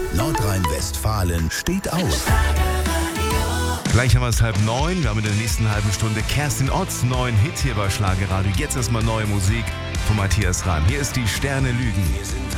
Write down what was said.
Nordrhein-Westfalen steht auf. Gleich haben wir es 8:30. Wir haben in der nächsten halben Stunde Kerstin Otts neuen Hit hier bei Schlagerradio. Jetzt erstmal neue Musik von Matthias Reim. Hier ist die Sterne lügen.